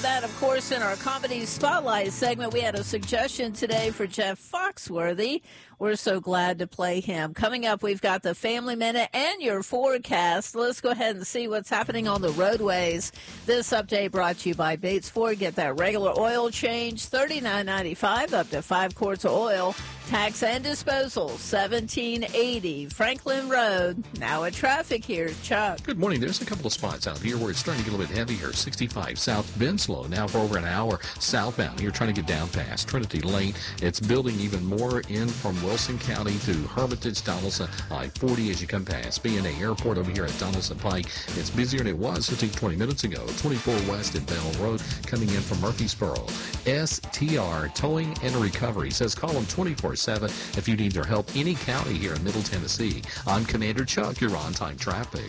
that, of course, in our Comedy Spotlight segment. We had a suggestion today for Jeff Foxworthy. We're so glad to play him. Coming up, we've got the Family Minute and your forecast. Let's go ahead and see what's happening on the roadways. This update brought to you by Bates Ford. Get that regular oil change, $39.95, up to 5 quarts of oil. Tax and disposal, $17.80. Franklin Road. Now at traffic, here's Chuck. Good morning. There's a couple of spots out here where it's starting to get a little bit heavier. 65 south, been slow now for over an hour. Southbound, you're trying to get down past Trinity Lane. It's building even more in from Wilson County to Hermitage, Donaldson, I-40 as you come past B&A Airport over here at Donaldson Pike. It's busier than it was 15-20 minutes ago. 24 west at Bell Road coming in from Murfreesboro. STR Towing and Recovery says call them 24/7 if you need their help any county here in Middle Tennessee. I'm Commander Chuck, your on-time traffic.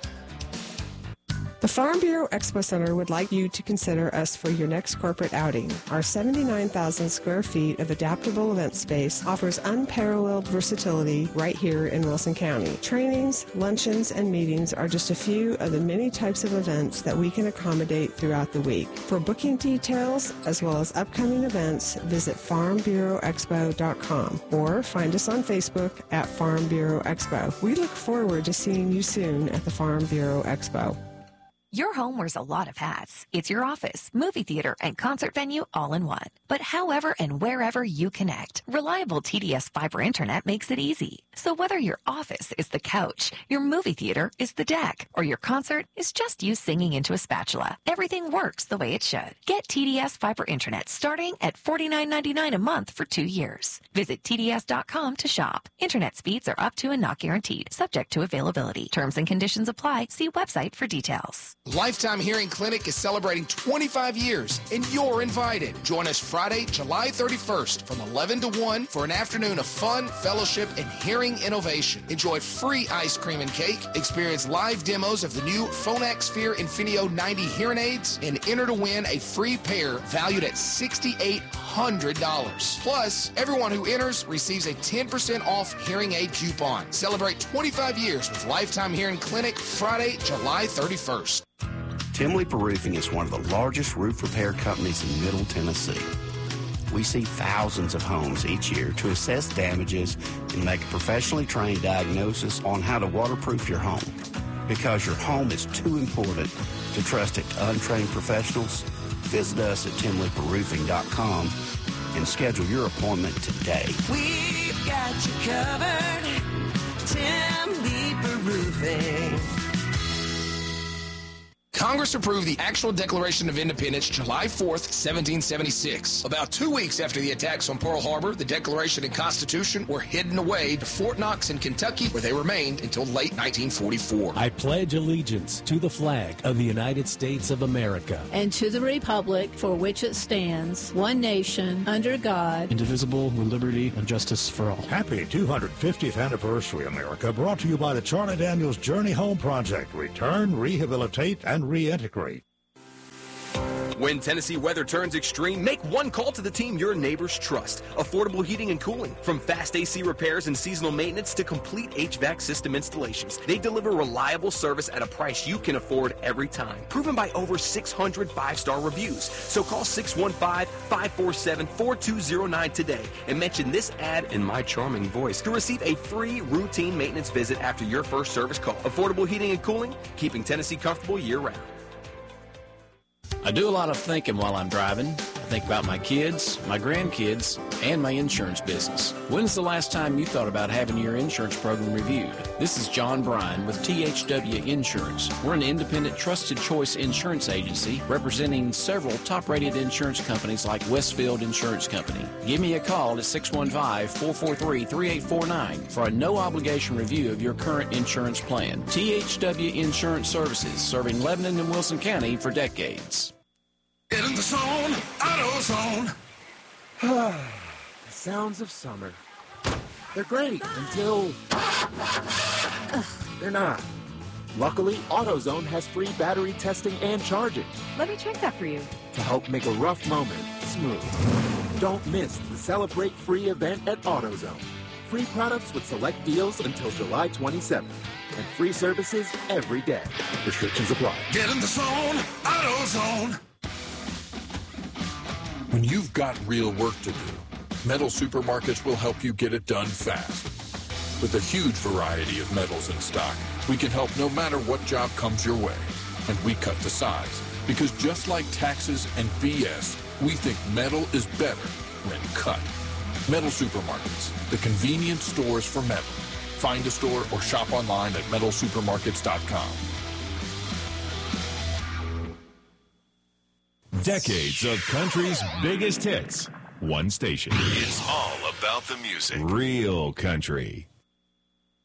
The Farm Bureau Expo Center would like you to consider us for your next corporate outing. Our 79,000 square feet of adaptable event space offers unparalleled versatility right here in Wilson County. Trainings, luncheons, and meetings are just a few of the many types of events that we can accommodate throughout the week. For booking details, as well as upcoming events, visit farmbureauexpo.com or find us on Facebook at Farm Bureau Expo. We look forward to seeing you soon at the Farm Bureau Expo. Your home wears a lot of hats. It's your office, movie theater, and concert venue all in one. But however and wherever you connect, reliable TDS fiber internet makes it easy. So whether your office is the couch, your movie theater is the deck, or your concert is just you singing into a spatula, everything works the way it should. Get TDS fiber internet starting at $49.99 a month for 2 years. Visit TDS.com to shop. Internet speeds are up to and not guaranteed, subject to availability. Terms and conditions apply. See website for details. Lifetime Hearing Clinic is celebrating 25 years, and you're invited. Join us Friday, July 31st from 11 to 1 for an afternoon of fun, fellowship, and hearing innovation. Enjoy free ice cream and cake, experience live demos of the new Phonak Sphere Infinio 90 hearing aids, and enter to win a free pair valued at $6,800. Plus, everyone who enters receives a 10% off hearing aid coupon. Celebrate 25 years with Lifetime Hearing Clinic Friday, July 31st. Tim Leeper Roofing is one of the largest roof repair companies in Middle Tennessee. We see thousands of homes each year to assess damages and make a professionally trained diagnosis on how to waterproof your home. Because your home is too important to trust it to untrained professionals, visit us at timleeperroofing.com and schedule your appointment today. We've got you covered, Tim Leeper Roofing. Congress approved the actual Declaration of Independence July 4th, 1776. About 2 weeks after the attacks on Pearl Harbor, the Declaration and Constitution were hidden away to Fort Knox in Kentucky, where they remained until late 1944. I pledge allegiance to the flag of the United States of America and to the republic for which it stands, one nation, under God, indivisible, with liberty and justice for all. Happy 250th anniversary, America, brought to you by the Charlie Daniels Journey Home Project. Return, rehabilitate, and reintegrate. When Tennessee weather turns extreme, make one call to the team your neighbors trust. Affordable Heating and Cooling. From fast AC repairs and seasonal maintenance to complete HVAC system installations, they deliver reliable service at a price you can afford every time. Proven by over 600 5-star reviews. So call 615-547-4209 today and mention this ad in my charming voice to receive a free routine maintenance visit after your first service call. Affordable Heating and Cooling, keeping Tennessee comfortable year-round. I do a lot of thinking while I'm driving. I think about my kids, my grandkids, and my insurance business. When's the last time you thought about having your insurance program reviewed? This is John Bryan with THW Insurance. We're an independent, trusted choice insurance agency representing several top-rated insurance companies like Westfield Insurance Company. Give me a call at 615-443-3849 for a no-obligation review of your current insurance plan. THW Insurance Services, serving Lebanon and Wilson County for decades. Get in the zone, AutoZone. The sounds of summer. They're great until they're not. Luckily, AutoZone has free battery testing and charging. Let me check that for you. To help make a rough moment smooth. Don't miss the Celebrate Free event at AutoZone. Free products with select deals until July 27th. And free services every day. Restrictions apply. Get in the zone, AutoZone. When you've got real work to do, Metal Supermarkets will help you get it done fast. With a huge variety of metals in stock, we can help no matter what job comes your way. And we cut the size, because just like taxes and BS, we think metal is better when cut. Metal Supermarkets, the convenient stores for metal. Find a store or shop online at metalsupermarkets.com. Decades of country's biggest hits. One station. It's all about the music. Real country.